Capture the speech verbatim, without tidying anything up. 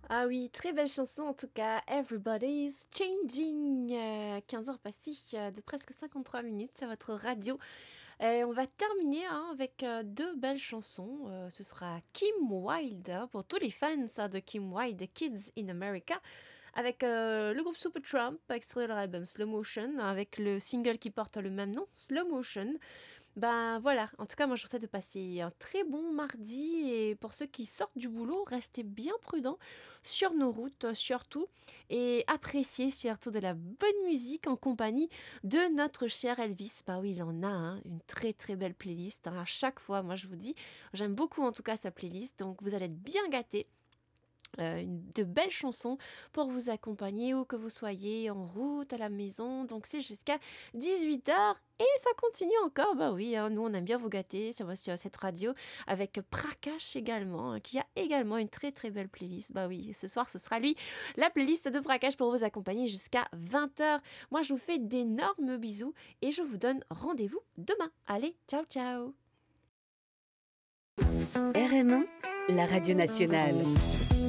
Ah oui, très belle chanson en tout cas, Everybody's Changing. Euh, quinze heures passées euh, de presque cinquante-trois minutes sur votre radio. Et on va terminer hein, avec euh, deux belles chansons. Euh, ce sera Kim Wilde, hein, pour tous les fans ça, de Kim Wilde, Kids in America, avec euh, le groupe Supertramp, extrait de leur album Slow Motion, avec le single qui porte le même nom, Slow Motion. Ben voilà, en tout cas moi je vous souhaite de passer un très bon mardi et pour ceux qui sortent du boulot, restez bien prudents sur nos routes surtout et appréciez surtout de la bonne musique en compagnie de notre cher Elvis. Bah oui, il en a hein, une très très belle playlist hein, à chaque fois, moi je vous dis, j'aime beaucoup en tout cas sa playlist, donc vous allez être bien gâtés. Euh, une- de belles chansons pour vous accompagner où que vous soyez en route, à la maison. Donc c'est jusqu'à dix-huit heures et ça continue encore. Bah oui, hein, nous on aime bien vous gâter sur, sur cette radio avec Prakash également, hein, qui a également une très très belle playlist. Bah oui, ce soir ce sera lui, la playlist de Prakash pour vous accompagner jusqu'à vingt heures. Moi je vous fais d'énormes bisous et je vous donne rendez-vous demain. Allez, ciao ciao. R M un, la radio nationale.